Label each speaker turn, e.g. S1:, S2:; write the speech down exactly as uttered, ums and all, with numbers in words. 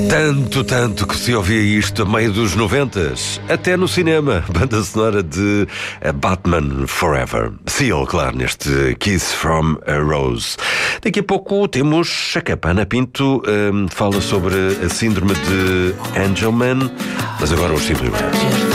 S1: Tanto, tanto que se ouvia isto a meio dos noventas, até no cinema, banda sonora de Batman Forever. Seal, claro, neste Kiss from a Rose. Daqui a pouco temos a Capana Pinto, um, fala sobre a síndrome de Angelman, mas agora os simples.